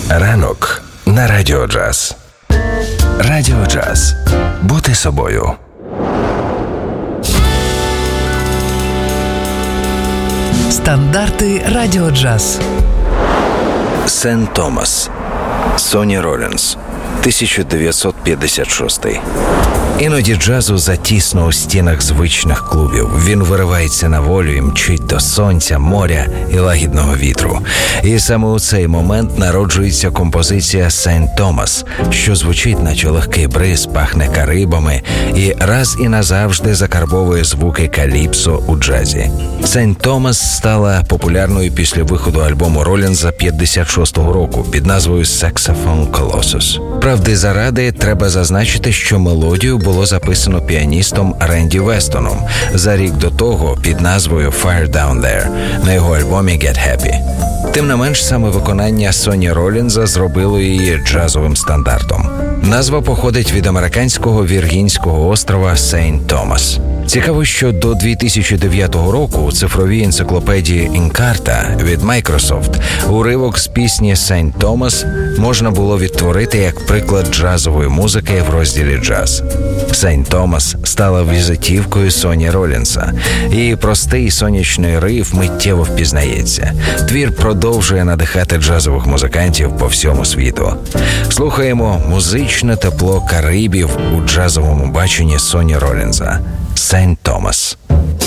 Ранок на Радіо Джаз. Радіо Джаз. Бути собою. Стандарти Радіо Джаз. Сент Томас. Соні Ролінс. 1956. Іноді джазу затісно у стінах звичних клубів. Він виривається на волю і мчить до сонця, моря і лагідного вітру. І саме у цей момент народжується композиція «Сент Томас», що звучить наче легкий бриз, пахне Карибами і раз і назавжди закарбовує звуки каліпсо у джазі. «Сент Томас» стала популярною після виходу альбому Ролінза 56-го року під назвою «Saxophone Colossus». Правди заради, треба зазначити, що мелодію було записано піаністом Ренді Вестоном за рік до того під назвою «Fire Down There» на його альбомі «Get Happy». Тим не менш, саме виконання Соні Ролінза зробило її джазовим стандартом. Назва походить від американського Віргінського острова Сент Томас. Цікаво, що до 2009 року у цифровій енциклопедії Encarta від Microsoft уривок з пісні «Сент Томас» можна було відтворити як приклад джазової музики в розділі «Джаз». «Сент Томас» стала візитівкою Соні Ролінса. Її простий сонячний риф миттєво впізнається. Твір продовжує надихати джазових музикантів по всьому світу. Слухаємо музичне тепло Карибів у джазовому баченні Соні Ролінса. «Сент Томас».